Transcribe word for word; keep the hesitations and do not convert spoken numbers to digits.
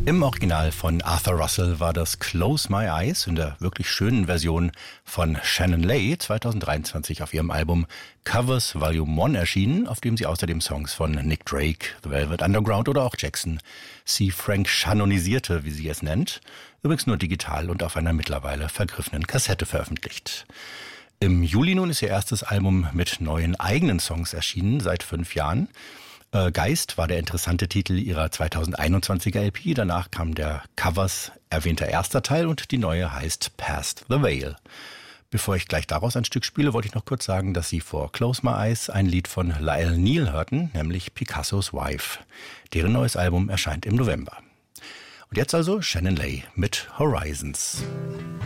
Im Original von Arthur Russell war das Close My Eyes in der wirklich schönen Version von Shannon Lay zweitausenddreiundzwanzig auf ihrem Album Covers Volume eins erschienen, auf dem sie außerdem Songs von Nick Drake, The Velvet Underground oder auch Jackson C. Frank Shannonisierte, wie sie es nennt, übrigens nur digital und auf einer mittlerweile vergriffenen Kassette veröffentlicht. Im Juli nun ist ihr erstes Album mit neuen eigenen Songs erschienen, seit fünf Jahren. Äh, Geist war der interessante Titel ihrer zweitausendeinundzwanziger L P. Danach kam der Covers erwähnter erster Teil und die neue heißt Past the Veil. Bevor ich gleich daraus ein Stück spiele, wollte ich noch kurz sagen, dass Sie vor Close My Eyes ein Lied von Lyle Neal hörten, nämlich Picasso's Wife. Deren neues Album erscheint im November. Und jetzt also Shannon Lay mit Horizons.